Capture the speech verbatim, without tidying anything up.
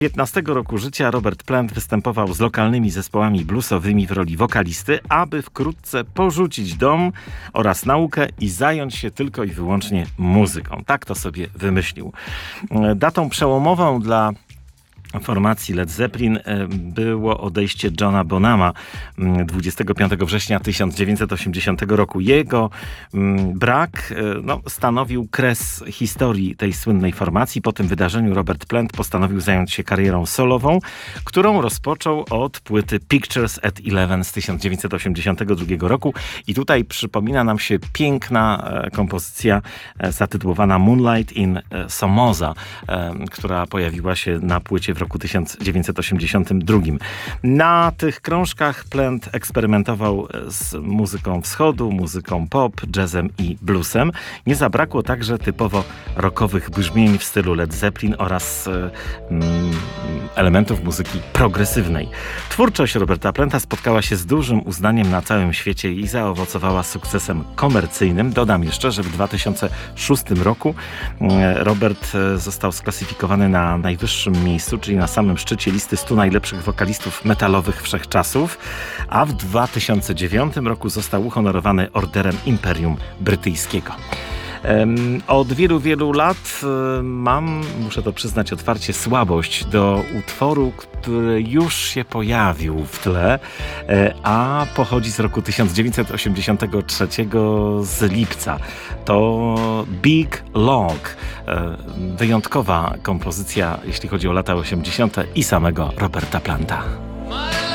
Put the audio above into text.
piętnastego roku życia Robert Plant występował z lokalnymi zespołami bluesowymi w roli wokalisty, aby wkrótce porzucić dom oraz naukę i zająć się tylko i wyłącznie muzyką. Tak to sobie wymyślił. Datą przełomową dla formacji Led Zeppelin było odejście Johna Bonhama dwudziestego piątego września tysiąc dziewięćset osiemdziesiątego roku. Jego brak no, stanowił kres historii tej słynnej formacji. Po tym wydarzeniu Robert Plant postanowił zająć się karierą solową, którą rozpoczął od płyty Pictures at Eleven z tysiąc dziewięćset osiemdziesiątego drugiego roku. I tutaj przypomina nam się piękna kompozycja zatytułowana Moonlight in Somoza, która pojawiła się na płycie w roku tysiąc dziewięćset osiemdziesiątym drugim. Na tych krążkach Plant eksperymentował z muzyką wschodu, muzyką pop, jazzem i bluesem. Nie zabrakło także typowo rockowych brzmień w stylu Led Zeppelin oraz mm, elementów muzyki progresywnej. Twórczość Roberta Planta spotkała się z dużym uznaniem na całym świecie i zaowocowała sukcesem komercyjnym. Dodam jeszcze, że w dwa tysiące szóstym roku Robert został sklasyfikowany na najwyższym miejscu, czyli na samym szczycie listy stu najlepszych wokalistów metalowych wszechczasów, a w dwa tysiące dziewiątym roku został uhonorowany Orderem Imperium Brytyjskiego. Od wielu, wielu lat mam, muszę to przyznać otwarcie, słabość do utworu, który już się pojawił w tle, a pochodzi z roku tysiąc dziewięćset osiemdziesiątego trzeciego z lipca. To Big Long, wyjątkowa kompozycja, jeśli chodzi o lata osiemdziesiąte i samego Roberta Planta.